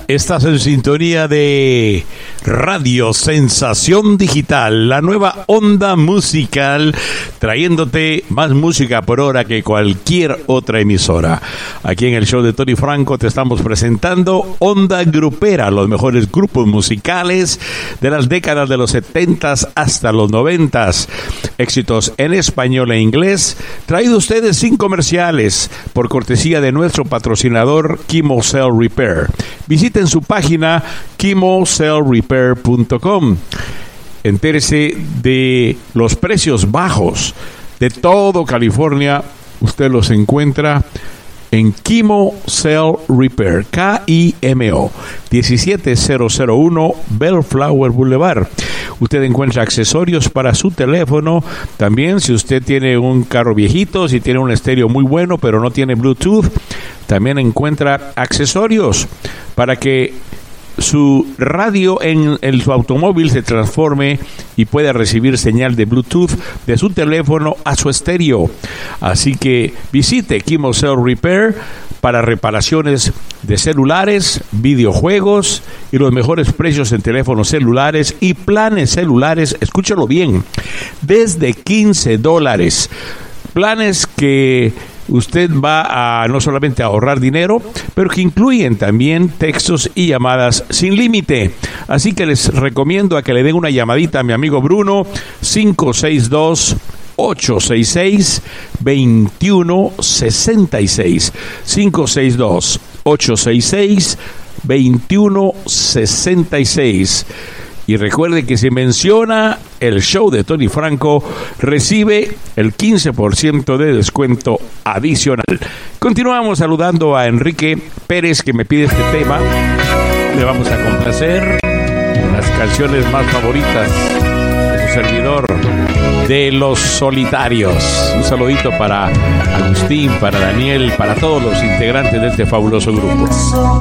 Estás en sintonía de Radio Sensación Digital, la nueva onda musical, trayéndote más música por hora que cualquier otra emisora. Aquí en el show de Tony Franco te estamos presentando Onda Grupera, los mejores grupos musicales de las décadas de los 70s hasta los 90s. Éxitos en español e inglés, traído ustedes sin comerciales, por cortesía de nuestro patrocinador Kimo Cell Repair. Visiten su página kimocellrepair.com. Entérese de los precios bajos de todo California. Usted los encuentra en Kimo Cell Repair, KIMO, 17001 Bellflower Boulevard. Usted encuentra accesorios para su teléfono. También, si usted tiene un carro viejito, si tiene un estéreo muy bueno pero no tiene Bluetooth, también encuentra accesorios para que su radio en su automóvil se transforme y pueda recibir señal de Bluetooth de su teléfono a su estéreo. Así que visite Kimo Cell Repair para reparaciones de celulares, videojuegos y los mejores precios en teléfonos celulares y planes celulares. Escúchalo bien, desde $15. Planes que usted va a no solamente a ahorrar dinero, pero que incluyen también textos y llamadas sin límite. Así que les recomiendo a que le den una llamadita a mi amigo Bruno, 562-866-2166. 562-866-2166. Y recuerde que si menciona el show de Tony Franco, recibe el 15% de descuento adicional. Continuamos saludando a Enrique Pérez, que me pide este tema. Le vamos a complacer las canciones más favoritas de su servidor, de Los Solitarios. Un saludito para Agustín, para Daniel, para todos los integrantes de este fabuloso grupo.